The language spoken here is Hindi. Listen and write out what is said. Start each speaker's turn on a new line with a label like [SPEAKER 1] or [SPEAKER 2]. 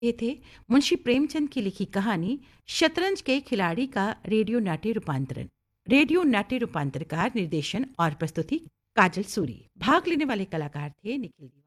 [SPEAKER 1] ये थे मुंशी प्रेमचंद की लिखी कहानी शतरंज के खिलाड़ी का रेडियो नाट्य रूपांतरण। रेडियो नाट्य रूपांतरकार, निर्देशन और प्रस्तुति काजल सूरी। भाग लेने वाले कलाकार थे निखिल